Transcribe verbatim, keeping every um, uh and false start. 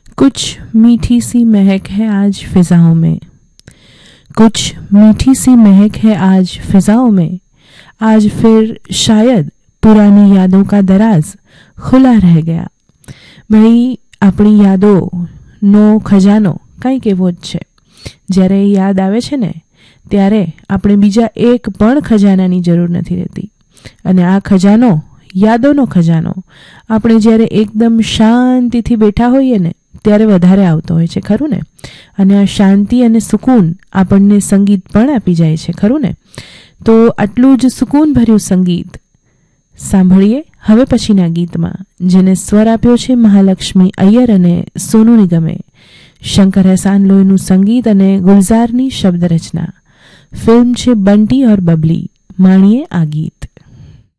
कुछ मीठी सी महक है आज फिजाओं में, कुछ मीठी सी महक है आज फिजाओं में। आज फिर शायद पुरानी यादों का दराज खुला रह गया। भाई આપણી યાદોનો ખજાનો કંઈક એવો જ છે, જ્યારે એ યાદ આવે છે ને ત્યારે આપણે બીજા એક પણ ખજાનાની જરૂર નથી રહેતી, અને આ ખજાનો યાદોનો ખજાનો આપણે જ્યારે એકદમ શાંતિથી બેઠા હોઈએ ને ત્યારે વધારે આવતો હોય છે, ખરું ને? અને આ શાંતિ અને સુકૂન આપણને સંગીત પણ આપી જાય છે, ખરું ને? તો આટલું જ સુકૂનભર્યું સંગીત સાંભળીએ હવે પછીના ગીતમાં, જેને સ્વર આપ્યો છે મહાલક્ષ્મી અય્યર અને સોનુ નિગમે, શંકર એહસાન લોહીનું સંગીત અને ગુલઝારની શબ્દ રચના. ફિલ્મ છે બંટી ઓર બબલી. માણીએ આ ગીત.